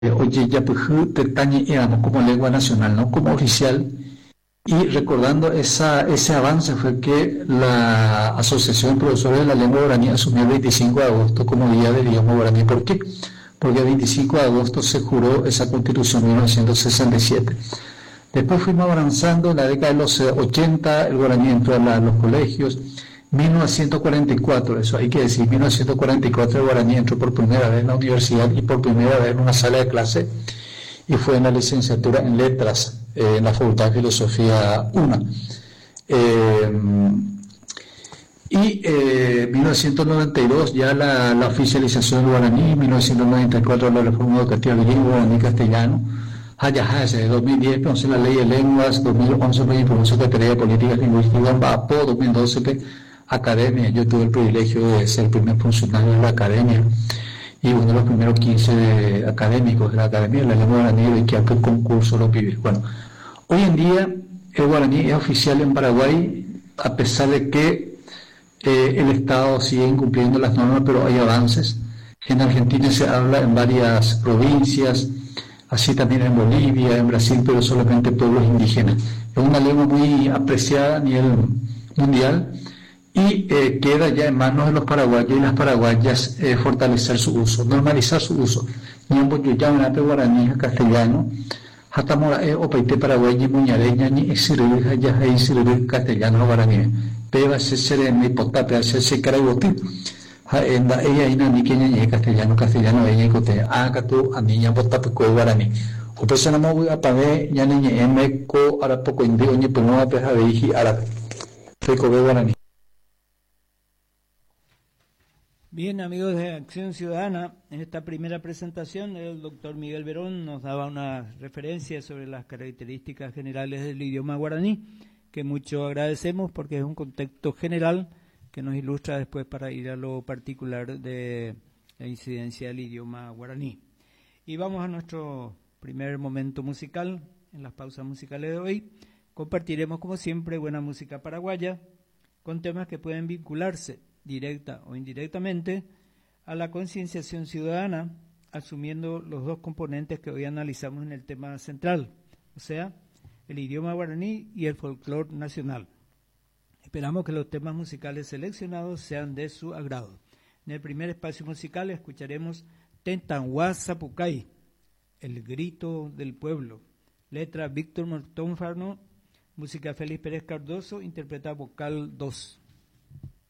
oye, ya pues, como lengua nacional, no como oficial. Y recordando ese avance fue que la Asociación de Profesores de la Lengua Guaraní asumió el 25 de agosto como Día del Idioma Guaraní. ¿Por qué? Porque el 25 de agosto se juró esa Constitución de 1967. Después fuimos avanzando en la década de los 80, el guaraní entró a los colegios. 1944, eso hay que decir, 1944 el guaraní entró por primera vez en la universidad y por primera vez en una sala de clase, y fue en la licenciatura en letras, en la Facultad de Filosofía 1. Y 1992 ya la oficialización del guaraní, 1994 la reforma educativa bilingüe guaraní-castellano, de 2010 entonces la ley de lenguas, 2011 me informó Secretaría de Políticas Lingüísticas, BAPO, 2012 academia. Yo tuve el privilegio de ser el primer funcionario de la academia y uno de los primeros 15 académicos de la academia de la lengua guaraní, y que aquel concurso lo vive. Bueno, hoy en día el guaraní es oficial en Paraguay, a pesar de que el Estado sigue incumpliendo las normas, pero hay avances. En Argentina se habla en varias provincias, así también en Bolivia, en Brasil, pero solamente pueblos indígenas. Es una lengua muy apreciada a nivel mundial y queda ya en manos de los paraguayos y las paraguayas fortalecer su uso, normalizar su uso. Ñambo yuyamanape guaraní castellano, hatamora opaite paraguayi muñareña ni exiririr ya exiririr castellano guaraní. Peba se serene potape se caragoti. Enda ella ina ni queña ni castellano ella cote acatu a niña potape co guaraní. O persona mo a pavé ya ni emeco ara poco indio ni penoa peja veiji árabe. Peco guaraní. Bien, amigos de Acción Ciudadana, en esta primera presentación el doctor Miguel Verón nos daba una referencia sobre las características generales del idioma guaraní, que mucho agradecemos porque es un contexto general que nos ilustra después para ir a lo particular de la incidencia del idioma guaraní. Y vamos a nuestro primer momento musical. En las pausas musicales de hoy compartiremos como siempre buena música paraguaya con temas que pueden vincularse directa o indirectamente a la concienciación ciudadana, asumiendo los dos componentes que hoy analizamos en el tema central, o sea, el idioma guaraní y el folclore nacional. Esperamos que los temas musicales seleccionados sean de su agrado. En el primer espacio musical escucharemos Tentanhuá Zapucay, el grito del pueblo, letra Víctor Mortón Farno, música Félix Pérez Cardoso, interpreta vocal 2.